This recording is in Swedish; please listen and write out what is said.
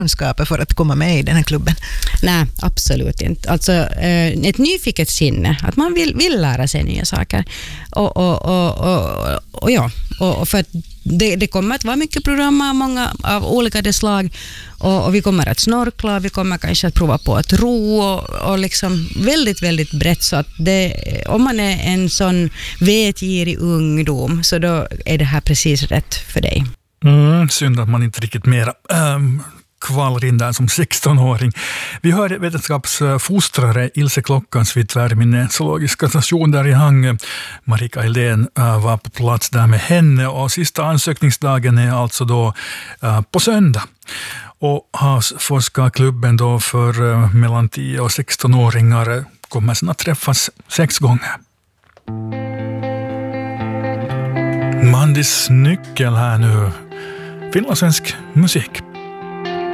kunskaper för att komma med i den här klubben? Nej, absolut inte. Alltså ett nyfiket sinne, att man vill lära sig nya saker. Och för att det kommer att vara mycket program av många av olika slag, och vi kommer att snorkla, vi kommer kanske att prova på att ro och liksom väldigt, väldigt brett, så att om man är en sån vetgirig ungdom, så då är det här precis rätt för dig. Synd att man inte riktigt mera kvalar in där som 16-åring. Vi hör vetenskapsfostrare Ilse Klockans vid Tvärminne zoologiska station där i Hangö. Marika Eldén var på plats där med henne, och sista ansökningsdagen är alltså då på söndag. Och Havsforskarklubben då för mellan 10 och 16-åringar kommer sedan att träffas 6 gånger. Mandis nyckel här nu. Finlandssvensk musik.